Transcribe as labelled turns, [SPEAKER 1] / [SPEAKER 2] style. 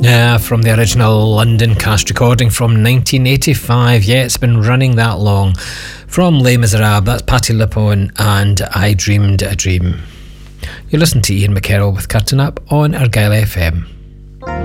[SPEAKER 1] Yeah, from the original London cast recording from 1985. Yeah, it's been running that long. From Les Miserables, that's Patti LuPone and I Dreamed a Dream. You listen to Ian McKerrow with Curtain Up on Argyle FM.